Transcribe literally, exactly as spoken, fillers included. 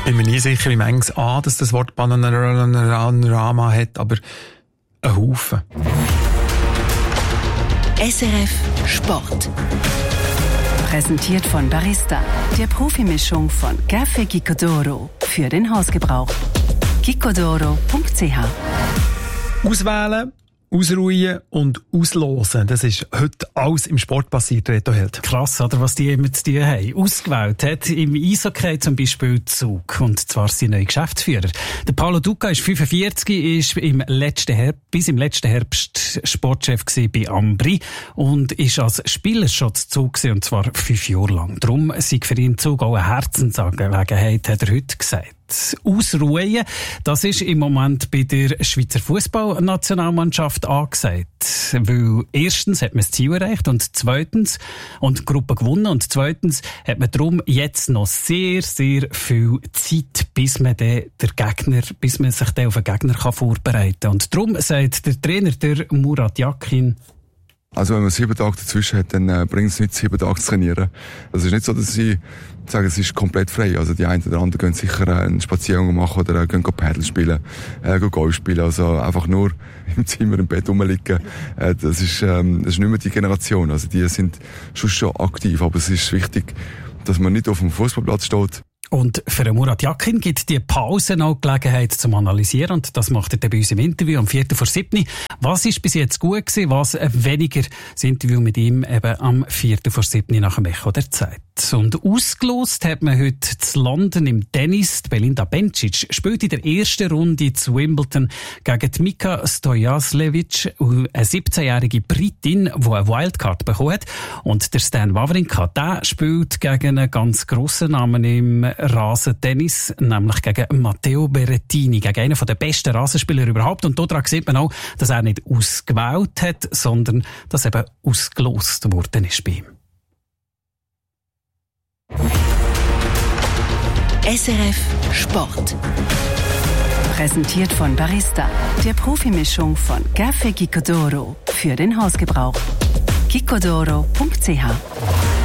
bin mir nie sicher, wie manches A, dass das Wort Panorama hat, aber ein Haufen. S R F Sport. Präsentiert von Barista, der Profimischung von Café Gicodoro für den Hausgebrauch. gicodoro punkt c h. Auswählen, ausruhen und auslosen. Das ist heute alles im Sport passiert, Reto Held. Krass, oder, was die immer zu tun haben. Ausgewählt hat im Eishockey zum Beispiel Zug. Und zwar sein neuer Geschäftsführer. Der Paolo Duca ist fünfundvierzig, ist im letzten Herbst, bis im letzten Herbst Sportchef bei Ambri und ist als Spieler schon zu Zug gewesen, und zwar fünf Jahre lang. Darum sei für ihn Zug auch eine Herzensangelegenheit, hat er heute gesagt. Ausruhen, das ist im Moment bei der Schweizer Fußballnationalmannschaft angesagt. Weil erstens hat man das Ziel erreicht und zweitens, und die Gruppe gewonnen, und zweitens hat man darum jetzt noch sehr, sehr viel Zeit, bis man den, der Gegner, bis man sich den auf den Gegner kann vorbereiten kann. Und darum sagt der Trainer, der Murat Yakin: Also wenn man sieben Tage dazwischen hat, dann äh, bringt es nicht, sieben Tage zu trainieren. Also es ist nicht so, dass sie sagen, es ist komplett frei. Also die einen oder anderen gehen sicher äh, einen Spaziergang machen oder äh, gehen Paddle spielen, äh, gehen Golf spielen. Also einfach nur im Zimmer im Bett rumliegen. Äh, das ist ähm, das ist nicht mehr die Generation. Also die sind schon schon aktiv, aber es ist wichtig, dass man nicht auf dem Fußballplatz steht. Und für Murat Yakin gibt die Pause noch Gelegenheit zum Analysieren, und das macht er dann bei uns im Interview am Viertel vor sieben. Was ist bis jetzt gut gewesen, was weniger? Das Interview mit ihm eben am Viertel vor sieben nach dem Echo der Zeit. Und ausgelost hat man heute zu London im Tennis. Die Belinda Bencic spielt in der ersten Runde zu Wimbledon gegen die Mika Stojaslevic, eine siebzehnjährige Britin, die eine Wildcard bekommen hat. Und der Stan Wawrinka, der spielt gegen einen ganz grossen Namen im Rasentennis, nämlich gegen Matteo Berrettini, gegen einen der besten Rasenspieler überhaupt. Und daran sieht man auch, dass er nicht ausgewählt hat, sondern dass eben ausgelost worden ist bei ihm. S R F Sport. Präsentiert von Barista, der Profimischung von Café Gicodoro für den Hausgebrauch. gicodoro punkt c h.